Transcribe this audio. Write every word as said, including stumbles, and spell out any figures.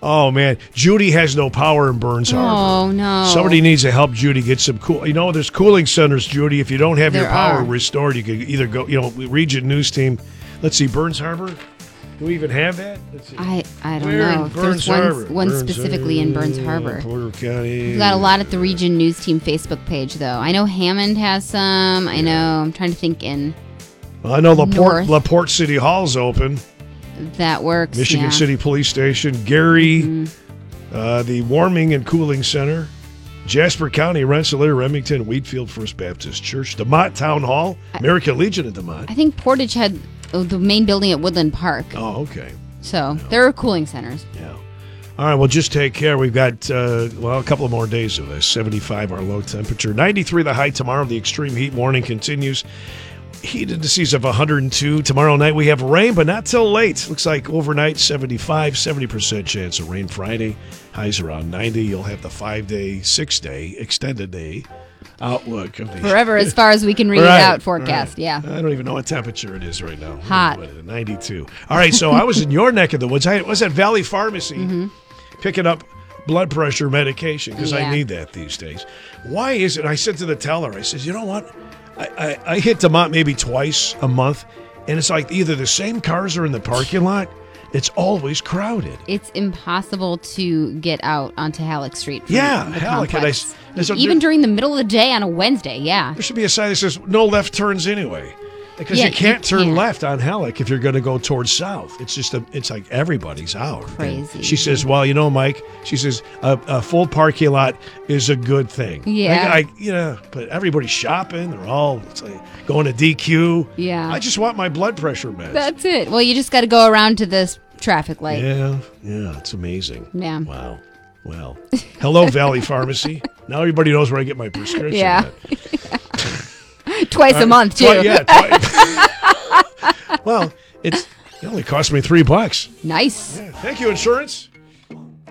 Oh, man. Judy has no power in Burns Harbor. Oh, no. Somebody needs to help Judy get some cool. You know, there's cooling centers, Judy. If you don't have There your power are. restored, you could either go, you know, Region News Team. Let's see, Burns Harbor. Do we even have that? Let's see. I, I don't Where in know. Burns There's one, Harbor? one Burns specifically in Burns Harbor, Harbor. Porter County. We've got a lot at the Region News Team Facebook page, though. I know Hammond has some. I know. I'm trying to think in Well, I know LaPorte, North. LaPorte City Hall's open. that works. Michigan yeah. City Police Station. Gary, Mm-hmm. uh, the Warming and Cooling Center. Jasper County, Rensselaer, Remington, Wheatfield First Baptist Church. DeMott Town Hall. American Legion at DeMott. I think Portage had oh, the main building at Woodland Park. Oh, okay. So there are cooling centers. Yeah. All right, well, just take care. We've got, uh, well, a couple of more days of this. seventy-five our low temperature. ninety-three the high tomorrow. The extreme heat warning continues. Heat indices of one hundred two. Tomorrow night we have rain, but not till late. Looks like overnight seventy-five, seventy percent chance of rain Friday. Highs around ninety. You'll have the five-day, six-day, extended day outlook of the Forever, as far as we can read Right, it out, forecast. right. Yeah. I don't even know what temperature it is right now. Hot. What is it, ninety-two. All right, so I was in your neck of the woods. I was at Valley Pharmacy Mm-hmm. picking up blood pressure medication because I Yeah. need that these days. Why is it? I said to the teller, I says, you know what? I, I, I hit DeMont maybe twice a month, and it's like either the same cars are in the parking lot. It's always crowded. It's impossible to get out onto Halleck Street. From Yeah, the Halleck, and I complex. s- there's a- Even during the middle of the day on a Wednesday, yeah. There should be a sign that says no left turns anyway. Because Yeah, you can't you turn can't. left on Halleck if you're going to go towards south. It's just a, it's like everybody's out. And Crazy. she says, "Well, you know, Mike," she says, "a, a full parking lot is a good thing." Yeah. I, I, you know, but everybody's shopping. They're all it's like going to D Q. Yeah. I just want my blood pressure meds. That's it. Well, you just got to go around to this traffic light. yeah, yeah, it's amazing. Yeah. Wow. Well, hello, Valley Pharmacy. Now everybody knows where I get my prescription. Yeah. at. Twice a month, too. Twi- yeah. Twi- well, it's it only cost me three bucks. Nice. Yeah. Thank you, insurance.